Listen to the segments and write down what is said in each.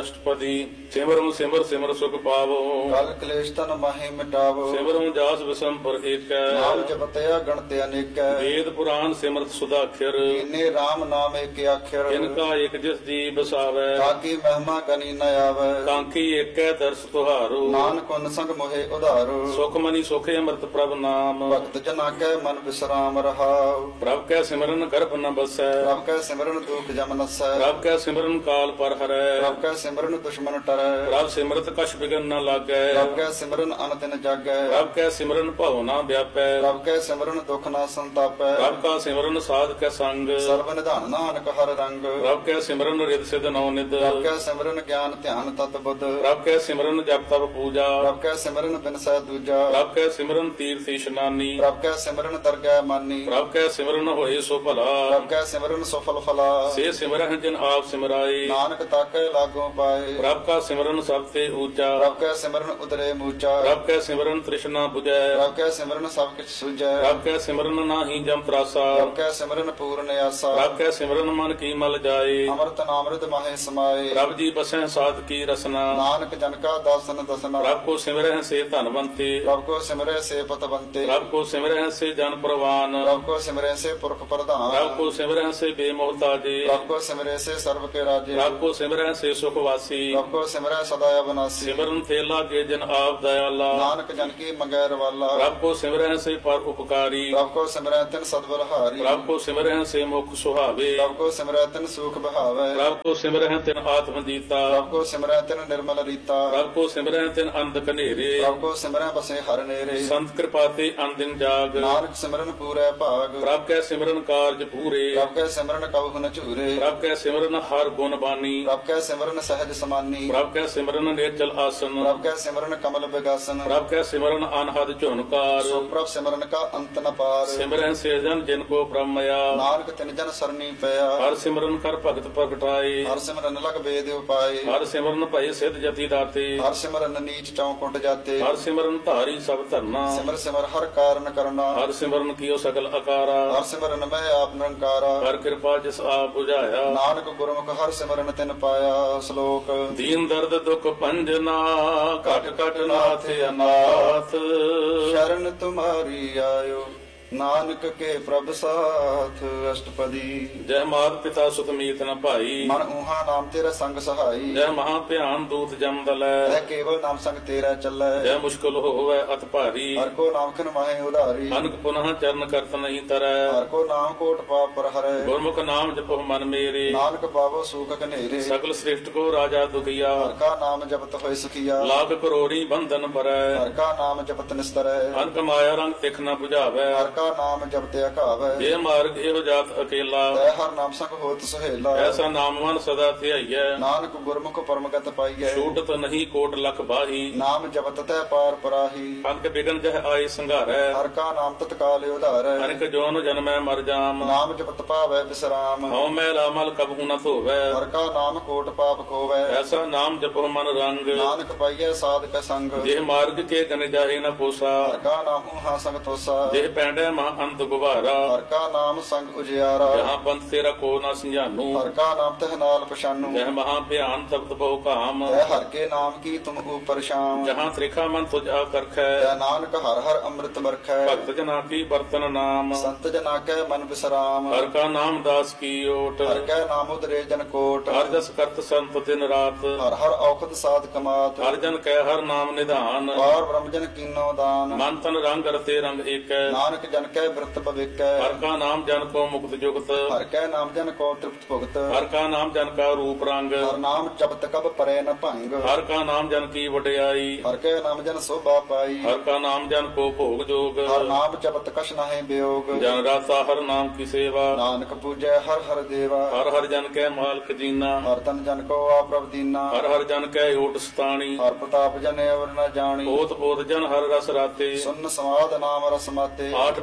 ਅਸ਼ਟਪਦੀ। ਸਿਮਰੁ ਸਿਮਰ ਸਿਮਰ ਸੁਖ ਪਾਵੋ, ਕਲ ਕਲੇਸ਼ ਤਨ ਮਾਹੇ ਮਿਟਾਵੋ। ਸਿਮਰੁ ਜਾਸ ਵਿਸੰਪਰ ਏਕੈ, ਨਾਮ ਜਪਤਿਆ ਗਣਤ ਅਨੇਕੈ। ਵੇਦ ਪੁਰਾਨ ਸਿਮਰਤ ਸੁਦਾਖਰ, ਇਨੇ RAM ਨਾਮ ਏਕ ਅੱਖਰ। ਇਨਕਾ ਇਕ ਜਿਸ ਜੀ ਬਸਾਵੈ, ਤਾਕੀ ਮਹਿਮਾ ਕਨੀ ਨ ਆਵੈ। ਕਾਂਕੀ ਏਕੈ ਦਰਸ ਤੁਹਾਰੋ, ਨਾਨਕ ਉਨ ਸੰਗ ਮੋਹਿ ਉਧਾਰੋ। ਸੁਖ ਮਨੀ ਸੁਖੇ ਅੰਮ੍ਰਿਤ ਪ੍ਰਭ ਨਾਮ, ਭਗਤ ਜਨਾ ਕੈ ਮਨ ਵਿਸਰਾਮ ਰਹਾਉ। ਪ੍ਰਭ ਕੈ ਸਿਮਰਨ ਗਰਭ ਨ ਬਸੈ, ਪ੍ਰਭ ਕੈ ਸਿਮਰਨ ਦੁਖ ਜਮ ਨਸੈ। ਪ੍ਰਭ ਕੈ ਸਿਮਰਨ ਕਾਲ ਪਰ ਹਰੈ, ਪ੍ਰਭ ਕੈ ਸਿਮਰਨ ਦੁਸ਼ਮਨ ਟਰੈ। ਪ੍ਰਭ ਸਿਮਰਤ ਕਛ ਬਿਗਨ ਨ ਲਾਗੈ, ਪ੍ਰਭ ਕੈ ਸਿਮਰਨ ਅਨ ਦਿਨ ਜਾਗੈ। ਪ੍ਰਭ ਕੈ ਸਿਮਰਨ ਭਉ ਨ ਵਿਆਪੈ, ਪ੍ਰਭ ਕੈ ਸਿਮਰਨ ਦੁਖ ਨਾ ਸੰਤਾਪੈ। ਪ੍ਰਭ ਕਾ ਸਿਮਰਨ ਸਾਧ ਕੈ ਸੰਗ, ਸਰਬ ਨਿਧਾਨ ਨਾਨਕ ਹਰ ਰੰਗ। ਪ੍ਰਭ ਕੈ ਸਿਮਰਨ ਰਿਦ ਸਿਧ ਨਉ ਨਿਦ, ਪ੍ਰਭ ਕੈ ਸਿਮਰਨ ਗਿਆਨ ਧਿਆਨ ਤਤ ਬੁੱਧ। ਪ੍ਰਭ ਕੈ ਸਿਮਰਨ ਜਪ ਤਪ ਪੂਜਾ, ਪ੍ਰਭ ਕੈ ਸਿਮਰਨ ਬਿਨਸੈ ਦੂਜਾ। ਪ੍ਰਭ ਕੈ ਸਿਮਰਨ ਤੀਰਥ ਇਸ਼ਨਾਨੀ, ਪ੍ਰਭ ਕੈ ਸਿਮਰਨ ਦਰਗਹਿ ਮਾਨੀ। ਪ੍ਰਭ ਕੈ ਸਿਮਰਨ ਹੋਏ ਸੋ ਭਲਾ, ਪ੍ਰਭ ਕੈ ਸਿਮਰਨ ਸਫਲ ਫਲਾ। ਸੇ ਸਿਮਰਹਿ ਜਿਨ ਆਪ ਸਿਮਰਾਏ, ਨਾਨਕ ਤਾਕੈ ਲਾਗੋ ਪਾਏ। ਪ੍ਰਭ ਕਾ ਸਿਮਰਨ ਸਭ ਤੇ ਊਚਾ, ਪ੍ਰਭ ਕੈ ਸਿਮਰਨ ਉਦਰੇ ਮੂਚਾ। ਪ੍ਰਭ ਕੈ ਸਿਮਰਨ ਤ੍ਰਿਸ਼ਨਾ 부ਜੈ, ਪ੍ਰਭ ਕੈ ਸਿਮਰਨ ਸਭ ਕਿਛ ਸੁਝੈ। ਪ੍ਰਭ ਕੈ ਸਿਮਰਨ ਨਾਹੀ ਜਮ ਤਰਾਸਾ, ਪ੍ਰਭ ਕੈ ਸਿਮਰਨ ਪੂਰਨ ਆਸਾ। ਪ੍ਰਭ ਕੈ ਸਿਮਰਨ ਮਨ ਕੀ ਮਲ ਜਾਏ, ਅੰਮ੍ਰਿਤ ਨਾਮ੍ਰਿਤ ਮਾਹੇ ਸਮਾਏ। ਪ੍ਰਭ ਜੀ ਬਸਹਿ ਸਾਧ ਕੀ ਰਸਨਾ, ਨਾਨਕ ਜਨ ਕਾ ਦਾਸਨ ਦਸਨਾ। ਪ੍ਰਭ ਕੋ ਸਿਮਰਹਿ ਸੇ ਧਨਵੰਤੇ, ਪ੍ਰਭ ਕੋ ਸਿਮਰੈ ਸੇ ਪਤਵੰਤੇ। ਪ੍ਰਭ ਕੋ ਸਿਮਰਹਿ ਸੇ ਜਨ ਪ੍ਰਵਾਨ, ਪ੍ਰਭ ਕੋ ਸਿਮਰੈ ਸੇ ਪੁਰਖ ਪ੍ਰਧਾਨ। ਪ੍ਰਭ ਕੋ ਸਿਮਰਹਿ ਸੇ ਬੇਮੋਹਤਾਜੇ, ਪ੍ਰਭ ਕੋ ਸਿਮਰੈ ਸੇ ਸਰਬ ਕੇ ਰਾਜੇ। ਪ੍ਰਭ ਕੋ ਸਿਮਰਹਿ ਸੇ ਸੁਖ ਵਾਸੀ, ਪ੍ਰਭ ਕੋ ਸਿਮਰੈ ਸਦਾ ਅਬਨਾਸੀ। ਸਿਮਰਨ ਤੇ ਲਾਗੇ ਜਨ ਆਪ ਦਇਆਲਾ, ਨਾਨਕ ਜਨ ਕੀ ਮੰਗੈ ਰਵਾਲਾ। ਪ੍ਰਭ ਕੋ ਸਿਮਰਹਿ ਸੇ ਪਰ ਉਪਕਾਰੀ, ਪ੍ਰਭ ਕੋ ਸਿਮਰੈ ਤਿਨ ਸਦਬਲਹਾਰੀ। ਪ੍ਰਭ ਕੋ ਸਿਮਰਹਿ ਸੇ ਮੁਖ ਸੁਹਾਵੇ, ਪ੍ਰਭ ਕੋ ਸਿਮਰੈ ਤਿਨ ਸੂਖ ਬਹਾਵੈ। ਪ੍ਰਭ ਕੋ ਸਿਮਰਹਿ ਤਿਨ ਆਤਮ ਜੀਤਾ, ਪ੍ਰਭ ਕੋ ਸਿਮਰੈ ਤਿਨ ਨਿਰਮਲ ਰੀਤਾ। ਪ੍ਰਭ ਕੋ ਸਿਮਰਹਿ ਤਿਨ ਅੰਧ ਕਨੇਰੇ, ਪ੍ਰਭ ਕੋ ਸਿਮਰੈ ਬਸੇ ਹਰ ਨੇਰੇ। ਸੰਤ ਕਿਰਪਾ ਤੇ ਅਨਦਿਨ ਜਾਗ, ਨਾਨਕ ਸਿਮਰਨ ਪੂਰੈ ਭਾਗ। ਪ੍ਰਭ ਕੈ ਸਿਮਰਨ ਕਾਰਜ ਪੂਰੇ, ਪ੍ਰਭ ਕੈ ਸਿਮਰਨ ਕਬਹੁ ਨ ਝੂਰੇ। ਪ੍ਰਭ ਕੈ ਸਿਮਰਨ ਹਰ ਗੁਣ ਬਾਨੀ, ਪ੍ਰਭ ਕੈ ਸਿਮਰਨ ਸਹਿਜ ਸਮਾਨੀ। ਪ੍ਰਭ ਕੈ ਸਿਮਰਨ ਨਿਰਚਲ ਆਸਨ, ਪ੍ਰਭ ਕੈ ਸਿਮਰਨ ਕਮਲ ਬਿਗਾਸਨ। ਪ੍ਰਭ ਕੈ ਸਿਮਰਨ ਅਨਹਦ ਝੁਨਕਾਰ, ਸੋ ਪ੍ਰਭ ਸਿਮਰਨ ਕਾ ਅੰਤ ਨ ਪਾਰ। ਸਿਮਰਹਿ ਸੇ ਜਨ ਜਿਨ ਕੋ ਬ੍ਰਹਮਇਆ, ਨਾਨਕ ਤਿਨ ਜਨ ਸਰਨੀ ਪਿਆ। ਹਰ ਸਿਮਰਨ ਕਰ ਭਗਤ ਪ੍ਰਗਟਾਏ, ਹਰ ਸਿਮਰਨ ਲਗ ਬੇਦ ਉਪਾਏ। ਹਰ ਸਿਮਰਨ ਭਏ ਸਿਧ ਜਤੀ ਦਾਤੇ, ਹਰ ਸਿਮਰਨ ਨੀਚ ਚੌਕੁੰਟ ਜਾਤੇ। ਹਰ ਸਿਮਰਨ ਧਾਰੀ ਸਭ ਧਰਨਾ, ਸਿਮਰ ਸਿਮਰ ਹਰ ਕਾਰਨ ਕਰਨਾ। ਹਰ ਸਿਮਰਨ ਕੀਓ ਸਗਲ ਆਕਾਰਾ, ਹਰ ਸਿਮਰਨ ਮੈਂ ਆਪ ਨਿਰੰਕਾਰਾ। ਹਰ ਕਿਰਪਾ ਜਿਸ ਆਪ 부ਝਾਇਆ, ਨਾਨਕ ਗੁਰਮੁਖ ਹਰ ਸਿਮਰਨ ਤਿਨ ਪਾਇਆ। ਸ਼ਲੋਕ ਦੀਨ ਦਰਦ ਦੁਖ ਭੰਜਨਾ, ਘਟ ਘਟ ਨਾਥ ਅਨਾਥ, ਸ਼ਰਨ ਤੁਮਾਰੀ ਆਇਓ ਨਾਨਕ ਕੇ ਪ੍ਰਭ ਸਾਥ। ਅਸ਼ਟਪਦੀ। ਜੈ ਮਾਤ ਪਿਤਾ ਸੁਤ ਮੀਤ ਨ ਭਾਈ, ਮਨ ਊਹਾ ਨਾਮ ਤੇਰਾ ਸੰਗ ਸਹਾਈ। ਜੈ ਮਹਾ ਭਿਆਨ ਦੂਤ ਜਮ ਦਲੈ, ਹੈ ਕੇਵਲ ਨਾਮ ਸੰਗ ਤੇਰਾ ਚੱਲੈ। ਜੈ ਮੁਸ਼ਕਲ ਹੋਵੈ ਅਤ ਭਾਰੀ, ਹਰ ਕੋ ਨਾਮ ਖਿਨ ਮਾਹੇ ਉਧਾਰੀ। ਅਨਕ ਪੁਨః ਚਰਨ ਕਰਤ ਨਹੀਂ ਤਰੈ, ਹਰ ਕੋ ਨਾਮ ਕੋਟ ਪਾਪ ਪਰ ਹਰੈ। ਗੁਰਮੁਖ ਨਾਮ ਜਪੋ ਮਨ ਮੇਰੇ, ਨਾਨਕ ਪਾਵੋ ਸੂਖ ਘਨੇਰੇ। ਸਗਲ ਸ੍ਰਿਸ਼ਟ ਕੋ ਰਾਜਾ ਦੁਖੀਆ, ਹਰ ਕਾ ਨਾਮ ਜਪਤ ਹੋਏ ਸੁਖੀਆ। ਲਾਖ ਕਰੋੜੀ ਬੰਧਨ ਪਰੈ, ਹਰ ਕਾ ਨਾਮ ਜਪਤ ਨਿਸਤਰੈ। ਅਨਕ ਮਾਇਆ ਰੰਗ ਤਿਖ ਨ 부ਝਾਵੈ, ਹਰ ਕਾ ਨਾਮ ਜਪਤ ਅਕਾਵੈ। ਇਹ ਮਾਰਗ ਇਹੋ ਜਾਤ ਅਕੇਲਾ, ਤੈ ਹਰ ਨਾਮ ਸੰਗ ਹੋਤ ਸੁਹੇਲਾ। ਐਸਾ ਨਾਮ ਮਨ ਸਦਾ ਧਿਆਈਐ, ਨਾਨਕ ਗੁਰਮੁਖ ਪਰਮਗਤ ਪਾਈਐ। ਛੂਟਤ ਨਹੀਂ ਕੋਟ ਲਖ ਬਾਹੀ, ਨਾਮ ਜਪਤ ਤੈ ਪਾਰ ਪਰਾਹੀ। ਅਨਕ ਬਿਗਨ ਜਹ ਆਏ ਸੰਘਾਰੈ, ਹਰ ਕਾ ਨਾਮ ਤਤਕਾਲ ਉਧਾਰੈ। ਅਨਕ ਜੋਨ ਜਨਮੈ ਮਰ ਜਾਮ, ਨਾਮ ਜਪਤ ਪਾਵੈ ਬਿਸਰਾਮ। ਹਉ ਮੈਲਾ ਮਲ ਕਬਹੂ ਨ ਧੋਵੈ, ਹਰ ਕਾ ਨਾਮ ਕੋਟ ਪਾਪ ਖੋਵੈ। ਐਸਾ ਨਾਮ ਜਪੋ ਮਨ ਰੰਗ, ਨਾਨਕ ਪਾਈਐ ਸਾਧਕ ਸੰਗ। ਜਿਹ ਮਾਰਗ ਕੇ ਗਨ ਜਾਹੇ ਨ ਪੋਸਾ, ਹਰ ਕਾ ਨਾਮ ਊਹਾ ਸੰਗ ਤੋਸਾ। ਜਿਹ ਪੈਂਡੈ ਮਹਾ ਅੰਤ ਗੁਬਾਰਾ, ਹਰ ਕਾ ਨਾਮ ਸੰਗ ਉਜਿਆਰਾ। ਜਹਾਂ ਪੰਥ ਤੇਰਾ ਕੋ ਨ ਸੰਝਾਨੂ, ਹਰ ਕਾ ਨਾਮ ਤਹ ਨਾਲ ਪਛਾਨੂ। ਜਹ ਮਹਾ ਭਿਆਨ ਤਪਤ ਬਹੁ ਕਾਮ, ਤੈ ਹਰ ਕੇ ਨਾਮ ਕੀ ਤੁਮ ਉਪਰ ਸ਼ਾਮ। ਜਹਾਂ ਤ੍ਰਿਖਾ ਮਨ ਤੁਝ ਆਕਰਖੈ, ਤੈ ਨਾਨਕ ਹਰ ਹਰ ਅੰਮ੍ਰਿਤ ਵਰਖੈ। ਭਗਤ ਜਨਾ ਕੀ ਬਰਤਨ ਨਾਮ, ਸੰਤ ਜਨਾ ਕੈ ਮਨ ਬਿਸਰਾਮ। ਹਰ ਕਾ ਨਾਮ ਦਾਸ ਕੀ ਓਟ, ਹਰ ਕੈ ਨਾਮ ਉਦਰੇ ਜਨ ਕੋਟ। ਹਰ ਜਸ ਕਰਤ ਸੰਤ ਦਿਨ ਰਾਤ, ਹਰ ਹਰ ਔਖਦ ਸਾਧ ਕਮਾਤ। ਹਰ ਜਨ ਕੈ ਹਰ ਨਾਮ ਨਿਧਾਨ, ਪਾਰ ਬ੍ਰਹਮ ਜਨ ਕੀਨੋ ਦਾਨ। ਮਨ ਤਨ ਰੰਗ ਰਤੇ ਰੰਗ ਏਕੈ, ਨਾਨਕ ਜਨ ਕੈ ਬ੍ਰਤ ਭਵਿਕੈ। ਹਰ ਕਾ ਨਾਮ ਜਨ ਕੋ ਮੁਕਤ ਜੁਗਤ, ਹਰ ਕੈ ਨਾਮ ਜਨ ਕੋ ਤ੍ਰਿਪਤ ਭੁਗਤ। ਹਰ ਕਾ ਨਾਮ ਜਨ ਕਾ ਰੂਪ ਰੰਗ, ਹਰ ਨਾਮ ਜਪਤ ਕਬ ਪਰੈ ਨ ਭੰਗ। ਹਰ ਕਾ ਨਾਮ ਜਨ ਕੀ ਵਡਿਆਈ, ਹਰ ਕੈ ਨਾਮ ਜਨ ਸੋਭਾ ਪਾਈ। ਹਰ ਕਾ ਨਾਮ ਜਨ ਕੋ ਭੋਗ ਜੋਗ, ਹਰ ਨਾਮ ਜਪਤ ਕਛ ਨਾਹਿ ਬਿਯੋਗ। ਜਨ ਰਾਤਾ ਹਰ ਨਾਮ ਕੀ ਸੇਵਾ, ਨਾਨਕ ਪੂਜੈ ਹਰ ਹਰ ਦੇਵਾ। ਹਰ ਹਰ ਜਨ ਕੈ ਮਾਲਕ ਜੀਨਾ, ਹਰ ਤਨ ਜਨ ਕੋ ਆਪ੍ਰਭ ਦੀਨਾ। ਹਰ ਹਰ ਜਨ ਕੈ ਓਟ ਸਤਾਣੀ, ਹਰ ਪ੍ਰਤਾਪ ਜਨ ਅਵਰ ਨ ਜਾਣੀ। ਪੋਤ ਪੋਤ ਜਨ ਹਰ ਰਸ ਰਾਤੇ, ਸੁਨ ਸਮਾਦ ਨਾਮ ਰਸ ਮਾਤੇ। ਆਠ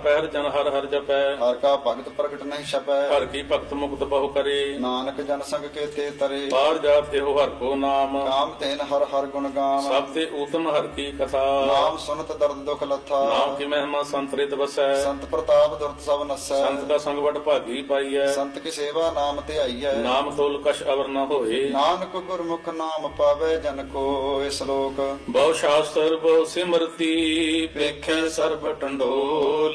ਪਹਿਰ ਜਨ ਹਰ ਹਰ ਜਪੈ। ਹਰ ਕਾ ਭਗਤ ਪ੍ਰਗਟ ਨਹੀਂ ਛਪੈ ਹਰ ਕੀ ਭਗਤ ਮੁਕਤ ਬਹੁ ਕਰੇ। ਨਾਨਕ ਜਨ ਸੰਗ ਕੇ ਤੇ ਤਰੇ ਪਾਰ ਜਾਤ ਇਹੋ ਹਰ ਕੋ ਨਾਮ। ਕਾਮ ਤੈਨ ਹਰ ਹਰ ਗੁਣ ਗਾਮ ਸਭ ਤੇ ਊਤਮ ਹਰ ਕੀ ਕਥਾ। ਨਾਮ ਸੁਨਤ ਦਰਦ ਦੁਖ ਲੱਥਾ ਨਾਮ ਕੀ ਮਹਿਮਾ ਸੰਤਰਿਤ ਵਸੈ। ਸੰਤ ਪ੍ਰਤਾਪ ਦੁਰਤ ਸਭ ਨਸੈ ਸੰਤ ਦਾ ਸੰਗ ਵਡ ਭਾਗੀ ਪਾਈਐ। ਸੰਤ ਕੀ ਸੇਵਾ ਨਾਮ ਤੇ ਆਈਐ ਨਾਮ ਤੋਲ ਕਛ ਅਵਰ ਨ ਹੋਏ। ਨਾਨਕ ਗੁਰਮੁਖ ਨਾਮ ਪਾਵੇ ਜਨ ਕੋ ਇਸ ਲੋਕ ਬਹੁ ਸ਼ਾਸਤਰ ਬਹੁ ਸਿਮਰਤੀ ਵੇਖੈ ਸਰਬ ਟੰਡੋਲ।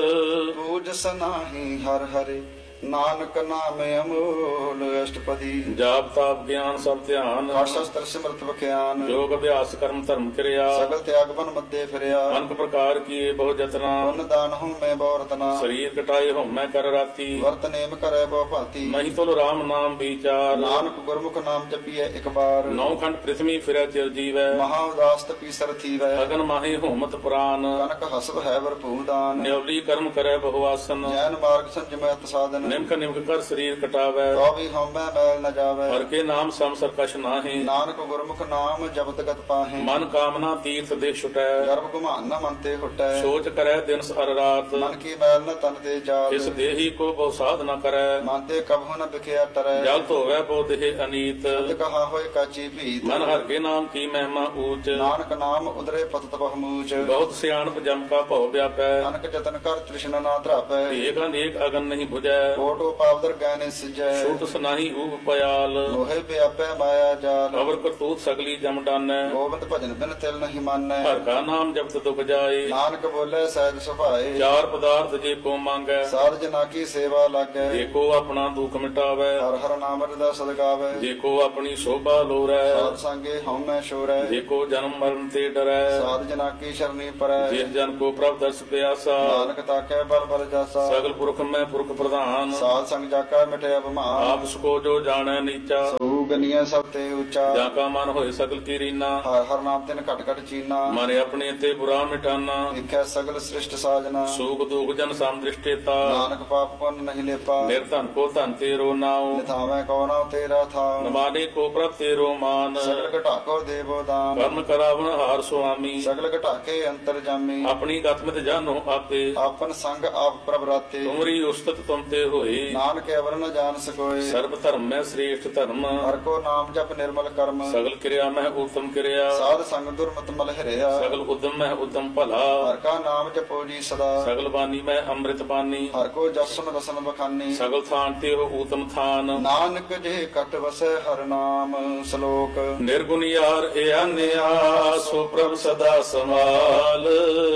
ਪੂਜ ਸਨਾਹੀ ਹਰ ਹਰਿ ਨਾਨਕ ਨਾਮ ਅਮੋਲ ਅਸ਼ਟਪਦੀ ਜਾਪ ਤਾਪ ਗਿਆਨ ਸਭ ਧਿਆਨ। ਸ਼ਸਤਰ ਸਿਮਰਤ ਬਖਿਆਨ ਯੋਗ ਅਭਿਆਸ ਕਰਮ ਧਰਮ ਕਿਰਿਆ। ਸਗਲ ਤਿਆਗ ਬਨ ਮੱਦੇ ਫਿਰਿਆ ਅਨਕ ਪ੍ਰਕਾਰ ਕੀਏ ਬਹੁ ਜਤਨਾ। ਪੁੰਨ ਦਾਨ ਹੂੰ ਮੈਂ ਬਹੁ ਰਤਨਾ ਸਰੀਰ ਕਟਾਏ ਹਉਮੈ ਕਰ ਰਾਤੀ। ਵਰਤ ਨੇਮ ਕਰੈ ਬਹੁ ਭਾਤੀ ਨਹੀਂ ਤੁਲ ਰਾਮ ਨਾਮ ਵਿਚਾਰ। ਨਾਨਕ ਗੁਰਮੁਖ ਨਾਮ ਜਪੀਐ ਇੱਕ ਬਾਰ ਨੌ ਖੰਡ ਪ੍ਰਿਥਵੀ ਫਿਰੈ ਚਿਰ ਜੀਵੈ। ਮਹਾ ਉਦਾਸ ਤਪੀ ਸਰਥੀਵੈ ਅਗਨ ਮਾਹੀ ਹੋਮਤ ਪੁਰਾਨ। ਕਨਕ ਹਸਬ ਹੈ ਵਰਪੂਰ ਦਾਨ ਨਿਉਲੀ ਕਰਮ ਕਰੈ ਬਹੁ ਆਸਨ। ਜੈਨ ਮਾਰਗ ਸੰਜਮੈ ਸਾਧਨ ਨਿਮਕ ਨਿਮਕ ਕਰ ਸਰੀਰ ਕਟਾਵੈ। ਤੋ ਵੀ ਹਉਮੈ ਮੈਲ ਨ ਜਾਵੈ ਹਰ ਕੇ ਨਾਮ ਸਮ ਸਰਕਸ਼ ਨਾਹੀ। ਨਾਨਕ ਗੁਰਮੁਖ ਨਾਮ ਜਪਤ ਗਤ ਪਾਹੇ ਮਨ ਕਾਮਨਾ ਤੀਰਥ ਦੇ ਛੁਟੈ। ਗਰਭ ਗੁਮਾਨ ਨ ਮਨ ਤੇ ਹੁਟੈ ਸੋਚ ਕਰੈ ਦਿਨ ਹਰ ਰਾਤ। ਮਨ ਕੀ ਮੈਲ ਨ ਤਨ ਤੇ ਜਾਤ ਇਸ ਦੇਹੀ ਕੋ ਬਹੁ ਸਾਧ ਨ ਕਰੈ। ਮਨ ਤੇ ਕਬਹੁ ਨ ਬਿਖਿਆ ਟਰੈ ਜਲ ਧੋਵੈ ਬਹੁ ਦੇਹ ਅਨੀਤ। ਤੇ ਕਹਾ ਹੋਏ ਕਾਚੀ ਭੀਤ ਮਨ ਹਰ ਕੇ ਨਾਮ ਕੀ ਮਹਿਮਾ ਊਚ। ਨਾਨਕ ਨਾਮ ਉਦਰੇ ਪਤਤ ਬਹੁਮੂਚ ਬਹੁਤ ਸਿਆਣਪ ਜਮ ਕਾ ਭਉ ਵਿਆਪੈ। ਨਾਨਕ ਜਤਨ ਕਰ ਤ੍ਰਿਸ਼ਨਾ ਨਾ ਧਰਾਪੈ ਏਕ ਅਨੇਕ ਅਗਨ ਨਹੀਂ 부ਜੈ। ਕੋਟੋ ਪਾਵਦਰ ਗੈਨੇ ਸਿਜੈ ਛੂਟ ਸਨਾਹੀ ਊਪ ਪਿਆਲ। ਲੋਹੇ ਵਿਆਪੈ ਮਾਇਆ ਜਾਲ ਅਵਰ ਕਰਤੂਤ ਸਗਲੀ ਜਮ ਡਾਨੈ। ਗੋਬਿੰਦ ਭਜਨ ਬਿਨ ਤਿਲ ਨਹੀਂ ਮਾਨੈ ਹਰ ਕਾ ਨਾਮ ਜਪਤ ਦੁਖ ਜਾਏ। ਨਾਨਕ ਬੋਲੇ ਸਹਿਜ ਸੁਭਾਏ ਚਾਰ ਪਦਾਰਥ ਜੇ ਕੋ ਮੰਗੈ। ਸਾਧ ਜਨਾ ਕੀ ਸੇਵਾ ਲਾਗੈ ਜੇ ਕੋ ਆਪਣਾ ਦੁਖ ਮਿਟਾਵੈ। ਹਰ ਹਰ ਨਾਮ ਰਦਾ ਸਦਗਾਵੈ ਜੇ ਕੋ ਆਪਣੀ ਸ਼ੋਭਾ ਲੋਰੈ। ਸਾਧ ਸੰਗੇ ਹਉਮੈ ਸ਼ੋਰੈ ਜੇ ਕੋ ਜਨਮ ਮਰਨ ਤੇ ਡਰੈ। ਸਾਧ ਜਨਾ ਕੀ ਸ਼ਰਨੀ ਪਰੈ ਜਿਸ ਜਨ ਕੋ ਪ੍ਰਭ ਦਰਸ ਪਿਆਸਾ। ਨਾਨਕ ਤਾਕੈ ਬਲ ਬਲ ਜਾਸਾ ਸਗਲ ਪੁਰਖ ਮੈਂ ਪੁਰਖ ਪ੍ਰਧਾਨ। ਸਾਧ ਸੰਗ ਜਾਕਾ ਮਿਟਿਆ ਬਿਮਾਰ ਆਪ ਸਕੋ ਜੋ ਜਾਣੈ ਨੀਚਾ। ਸੂ ਗਨੀਆਂ ਸਭ ਤੇ ਉੱਚਾ ਜਾਂ ਕਾ ਮਨ ਹੋਏ ਸਗਲ ਕੀ ਰੀਨਾ। ਹਰ ਹਰ ਨਾਮ ਤਿਨ ਘਟ ਘਟ ਚੀਨਾ ਮਨ ਆਪਣੇ ਤੇ ਬੁਰਾ ਮਿਟਾਨਾ। ਦੇਖੈ ਸਗਲ ਸ੍ਰਿਸ਼ਟ ਸਾਜਨਾ ਸੂਖ ਦੁਖ ਜਨ ਸਮ ਦ੍ਰਿਸ਼ਟੇਤਾ। ਨਾਨਕ ਪਾਪ ਪੁੰਨ ਨਹੀਂ ਲੇਪਾ ਨਿਰਧਨ ਕੋ ਧਨ ਤੇਰੋ ਨਾਉ। ਨਿਥਾਵੇਂ ਕੋ ਨਾਉ ਤੇਰਾ ਥਾਉ ਨਮਾਨੇ ਕੋ ਪ੍ਰਭ ਤੇਰੋ ਮਾਨ। ਸਗਲ ਘਟਾ ਕੋ ਦੇਵੋ ਦਾਨ ਕਰਮ ਕਰਾਵਨ ਹਾਰ ਸੁਆਮੀ। ਸਗਲ ਘਟਾ ਕੇ ਅੰਤਰ ਜਾਮੀ ਆਪਣੀ ਗਤਮਿਤ ਜਾਨੋ ਆਪੇ। ਆਪਨ ਸੰਗ ਆਪ ਪ੍ਰਭ ਰਾਤੇ ਤੁਮਰੀ ਉਸਤਤ ਤੁਮ ਤੇ ਹੋਏ। ਨਾਨਕ ਅਵਰ ਨ ਜਾਣ ਸਕੋਏ ਸਰਬ ਧਰਮ ਮੈਂ ਸ੍ਰੇਸ਼ਟ ਧਰਮ। ਹਰ ਕੋ ਨਾਮ ਜਪ ਨਿਰਮਲ ਕਰਮ ਸਗਲ ਕਿਰਿਆ ਮੈਂ ਉਤਮ ਕਿਰਿਆ। ਸਾਧ ਸੰਗ ਦੁਰਮਤ ਮਲ ਹਰਿਆ ਸਗਲ ਉਦਮ ਮੈਂ ਉਦਮ ਭਲਾ। ਹਰ ਕਾ ਨਾਮ ਜਪੋ ਜੀ ਸਦਾ ਸਗਲ ਬਾਣੀ ਮੈਂ ਅੰਮ੍ਰਿਤ ਬਾਣੀ। ਹਰ ਕੋ ਜਸਨ ਰਸਨ ਬਖਾਨੀ ਸਗਲ ਥਾਨ ਤੇ ਹੋ ਊਤਮ ਥਾਨ। ਨਾਨਕ ਜੇ ਕਟ ਵਸੈ ਹਰ ਨਾਮ ਸ਼ਲੋਕ ਨਿਰਗੁਣ ਯਾਰ ਏ ਅਨਿਆ ਸੋ ਪ੍ਰਭ ਸਦਾ ਸਮਾਲ।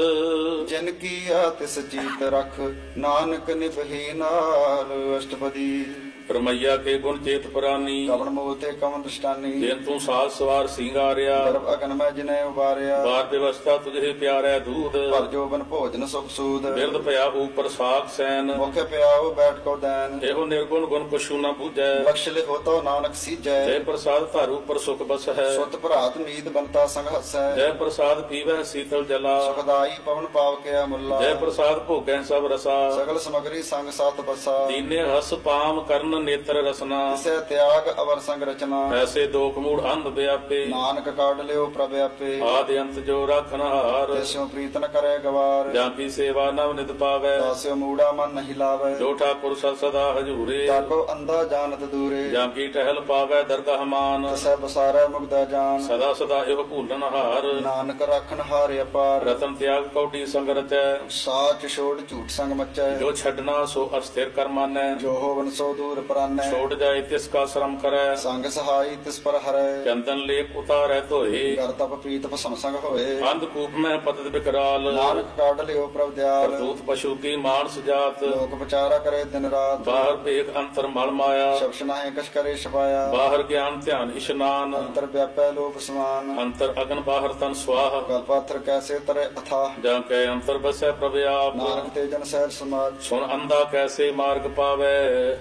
ਜਿਨ ਕੀਆ ਤਿਸ ਜੀਤ ਰਖ ਨਾਨਕ ਨਿਭੀ ਨਾਲ ਅਸ਼ਟਪਦੀ ਪਰਮਈਆ ਕੇ ਗੁਣ ਚੇਤ ਪ੍ਰਾਨੀ। ਕਵਣ ਮੋਹ ਤੇ ਕਵਣ ਦ੍ਰਿਸ਼ਟਾਨੀ ਜਿਨ ਤੂੰ ਸਾਜ ਸਵਾਰ ਸਿੰਗਾਰਿਆ। ਗਰਭ ਅਗਨ ਮੈਂ ਜਿਨੇ ਉਬਾਰਿਆ ਬਾਰ ਵਿਵਸਥਾ ਤੁਝੇ ਪਿਆਰੈ ਦੂਧ। ਭਰ ਜੋਬਨ ਭੋਜਨ ਸੁਖ ਸੂਦ ਬਿਰਦ ਪਿਆ ਉਪਰ ਸਾਖ ਸੈਨ। ਮੁਖ ਪਿਆਉ ਬੈਠ ਕੋ ਦੈਨ ਇਹੋ ਨਿਰਗੁਣ ਗੁਣ ਕੁਛੂ ਨ ਬੂਝੈ। ਬਖਸ਼ ਲਿਖੋ ਤੋ ਨਾਨਕ ਸੀਜੈ ਜੈ ਪ੍ਰਸਾਦ ਧਾਰੂ ਪਰ ਸੁਖ ਬਸ ਹੈ। ਸੁਤ ਭਰਾਤ ਨੀਤ ਬੰਤਾ ਸੰਗ ਹਸੈ ਜੈ ਪ੍ਰਸਾਦ ਪੀਵੈ ਸੀਤਲ ਜਲਾ। ਸੁਖਦਾਈ ਪਵਨ ਪਾਵ ਕੇ ਮੁੱਲਾ ਜੈ ਪ੍ਰਸਾਦ ਭੋਗੈ ਸਭ ਰਸਾ। ਸਗਲ ਸਮਗਰੀ ਸੰਗ ਸਾਤ ਬਸਾ ਦੀਨੇ ਹਸ ਪਾਮ ਕਰਨ ਨੇਤਰ ਰਸਨਾ। ਤਿਸੈ ਤਿਆਗ ਅਵਰ ਸੰਗ ਰਚਨਾ ਐਸੇ ਦੋਖ ਮੂੜ ਅੰਧ ਵਿਆਪੇ। ਨਾਨਕ ਕਾਢ ਲਿਓ ਪ੍ਰਭ ਆਪੇ ਆਦਿ ਅੰਤ ਜੋ ਰਾਖਨ ਹਾਰ। ਤਿਸਿਓ ਪ੍ਰੀਤ ਨ ਕਰੇ ਗਵਾਰ ਜਾਂ ਕੀ ਸੇਵਾ ਨਵ ਨਿਤ ਪਾਵੈ। ਤਾਸਿਓ ਮੂੜਾ ਮਨ ਨਹੀਂ ਲਾਵੇ ਜੋ ਠਾਕੁਰ ਸਦ ਸਦਾ ਹਜੂਰੇ। ਤਾਕੋ ਅੰਧਾ ਜਾਣਤ ਦੂਰੇ ਜਾਂ ਕੀ ਟਹਿਲ ਪਾਵੈ ਦਰਗਾਹ ਮਾਨ। ਤਿਸੈ ਬਸਾਰੈ ਮੁਗਦਾ ਜਾਨ ਸਦਾ ਸਦਾ ਇਹੋ ਭੂਲਨ ਹਾਰ। ਨਾਨਕ ਰਾਖਣ ਹਾਰਿ ਅਪਾਰ ਰਤਨ ਤਿਆਗ ਕੌਡੀ ਸੰਗ ਰਚੈ। ਸਾਚ ਛੋੜ ਝੂਠ ਸੰਗ ਮਚੈ ਜੋ ਛੱਡਣਾ ਸੋ ਅਸਥਿਰ ਕਰ ਮਾਨੈ। ਜੋ ਹੋਵਨ ਸੋ ਦੂਰ ਪਰਾਨੈ ਛੋੜ ਜਾਏ ਤਿਸ ਕਾ ਸ਼ਰਮ ਕਰੈ। ਸੰਗ ਸਹਾਈ ਤਿਸ ਪਰ ਹਰੈ ਚੰਦਨ ਲੇਪ ਉਤਾਰੈ ਧੋਏ। ਕਰ ਤਪ ਪ੍ਰੀਤ ਭਸਮ ਸੰਗ ਹੋਏ ਅੰਧ ਕੂਪ ਮੈਂ ਪਤਿਤ ਬਿਕਰਾਲ। ਨਾਨਕ ਕਾਢ ਲਿਓ ਪ੍ਰਭ ਦਿਆਲ ਕਰਤੂਤ ਪਸ਼ੂ ਕੀ ਮਾਨਸ ਜਾਤ। ਲੋਕ ਵਿਚਾਰਾ ਕਰੇ ਦਿਨ ਰਾਤ ਬਾਹਰ ਭੇਖ ਅੰਤਰ ਮਲ ਮਾਇਆ। ਸ਼ਬਦ ਨਾਹੀ ਕਛ ਕਰੇ ਛਪਾਇਆ ਬਾਹਰ ਗਿਆਨ ਧਿਆਨ ਇਸ਼ਨਾਨ। ਅੰਤਰ ਵਿਆਪੈ ਲੋਕ ਸਮਾਨ ਅੰਤਰ ਅਗਨ ਬਾਹਰ ਤਨ ਸਵਾਹ। ਗਲ ਪਾਥਰ ਕੈਸੇ ਤਰੇ ਅਥਾ ਜਾਂ ਕੈ ਅੰਤਰ ਬਸੈ ਪ੍ਰਭ ਆਪ। ਨਾਨਕ ਤੇ ਜਨ ਸਹਿਜ ਸਮਾਜ ਸੁਨ ਅੰਧਾ ਕੈਸੇ ਮਾਰਗ ਪਾਵੈ। ਕਰ ਗਏ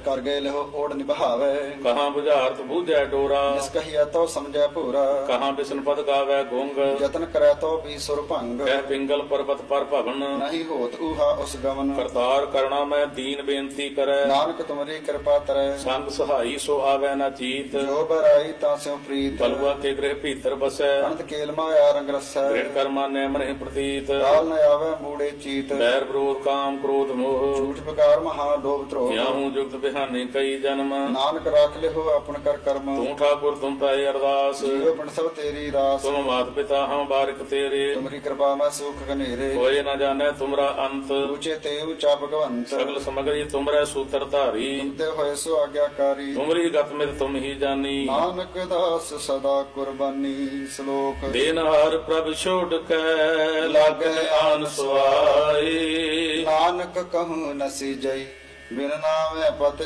ਲਿਓ ਓੜ ਨਿਭਾਵੇ ਕਹਾਂ ਬੁਝਾਰਤ ਬੂਝੈ ਡੋਰਾ ਜਿਸ ਕਹੀਆ ਤੋ ਸਮਝੈ ਭੂਰਾ ਕਹਾਂ ਬਿਸ਼ਨ ਪਦ ਗਾਵੈ ਗੁੰਗ ਯਤਨ ਕਰੈ ਤੋ ਵੀ ਸੁਰ ਭੰਗ ਕਹਿ ਪਿੰਗਲ ਪਰਬਤ ਪਰ ਭਵਨ ਨਹੀਂ ਹੋਤ ਊਹਾ ਉਸ ਗਮਨ ਕਰਤਾਰ ਕਰਣਾ ਮੈਂ ਦੀਨ ਬੇਨਤੀ ਕਰੈ ਨਾਨਕ ਤੁਮਰੀ ਕਿਰਪਾ ਤਰੈ ਸੰਗ ਸਹਾਈ ਸੋ ਆਵੈ ਨਾ ਚੀਤ ਜੋ ਬਰਾਈ ਤਾਂ ਸਿਉ ਪ੍ਰੀਤ ਕਲਵਾ ਕੇ ਗ੍ਰਹਿ ਭੀਤਰ ਬਸੈ ਅਨੰਤ ਕੇਲ ਮਾਇਆ ਰੰਗ ਰਸੈ ਗ੍ਰਿੜ ਕਰਮਾ ਨੇ ਮਨਿ ਪ੍ਰਤੀਤ ਕਾਲ ਨ ਆਵੈ ਮੂੜੇ ਚੀਤ ਬੈਰ ਵਿਰੋਧ ਕਾਮ ਕ੍ਰੋਧ ਮੋਹ ਝੂਠ ਬਕਾਰ ਮਹਾ ਲੋਭ ਧਰੋਹ ਕਿਆਹੂ ਜੁਗਤ ਬਿਹਾਨੇ ਕਈ ਜਨਮ ਨਾਨਕ ਰਾਖ ਲਿਓ ਆਪਨ ਕਰ ਕਰਮ ਤੂੰ ਠਾਕੁਰ ਤੁਮ ਪੈ ਅਰਦਾਸ ਜੀਵ ਬਣ ਸਭ ਤੇਰੀ ਰਾਸ ਤੁਮ ਮਾਤ ਪਿਤਾ ਹਮ ਬਾਰਿਕ ਤੇਰੇ ਤੁਮਰੀ ਕਿਰਪਾ ਮੈਂ ਸੁਖ ਘਨੇਰੇ ਹੋਏ ਨਾ ਜਾਣੈ ਤੁਮਰਾ ਅੰਤ ਉੱਚੇ ਤੇ ਉੱਚਾ ਭਗਵੰਤ ਸਗਲ ਸਮਗਰੀ ਤੁਮਰੇ ਸੂਤਰ ਧਾਰੀ ਤੇ ਹੋਏ ਸੋ ਆਗਿਆਕਾਰੀ ਤੁਮਰੀ ਗਤ ਮਿਤ ਤੁਮ ਹੀ ਜਾਨੀ ਨਾਨਕ ਦਾਸ ਸਦਾ ਕੁਰਬਾਨੀ ਸ਼ਲੋਕ ਦੇਨਹਾਰ ਪ੍ਰਭ ਛੋੜ ਕੇ ਲਾਗੈ ਆਨ ਸੁਆਈ ਨਾਨਕ ਕਹੂੰ ਨਸੀ ਜਈ ਬਿਨ ਨਾਮੈ ਪਤ